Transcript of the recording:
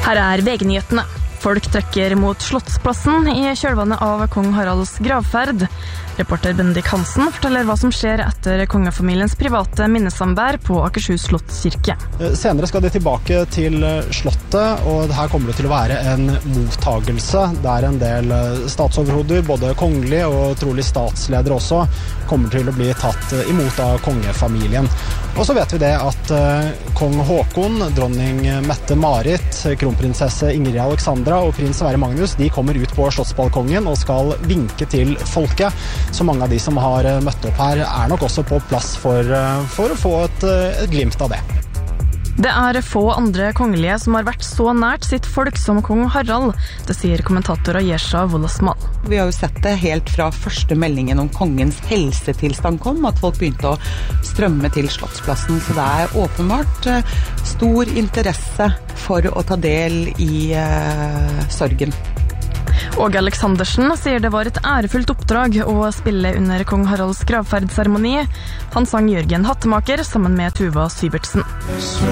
Her VG-nyhetene. Folk trekker mot Slottsplassen I kjølvannet av kong Haralds gravferd. Reporter Bendik Hansen forteller hva som skjer etter kongefamiliens private minnesamvær på Akershus Slottskirke. Senere skal de tilbake til Slottet, og her kommer det til å være en mottagelse der en del statsoverhoder, både kongelige og trolig statsledere også, kommer til å bli tatt imot av kongefamilien. Og så vet vi det at kong Håkon, dronning Mette-Marit, kronprinsesse Ingrid Alexandra og prins Sverre Magnus, de kommer ut på slottsbalkongen og skal vinke til folket. Så mange av de som har møtt opp her nok også på plass for å få et glimt av det. Det få andre kongelige som har vært så nært sitt folk som kong Harald, det sier kommentator Ayesha Wolasmal. Vi har jo sett det helt fra første meldingen om kongens helsetilstand kom, at folk begynte å strømme til Slottsplassen, så det åpenbart stor interesse for å ta del I sorgen. Åge Aleksandersen sier det var et ærefullt oppdrag å spille under kong Haralds gravferdseremoni. Han sang Jørgen Hattemaker sammen med Tuva Syvertsen.